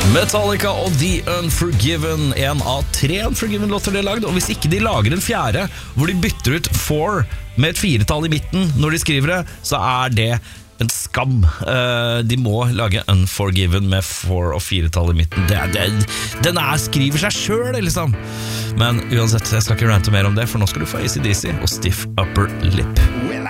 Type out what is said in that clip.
Metallica og The Unforgiven, en av 3 Unforgiven-låter de har lagd. Og hvis ikke de lager en 4. hvor de bytter ut 4 med et 4-tall i midten når de skriver det, så er det en skam. De må lage Unforgiven med 4 og 4-tall i midten. Den skriver seg selv, liksom. Men uansett, jeg skal ikke rante mer om det, for nå skal du få AC/DC og Stiff Upper Lip.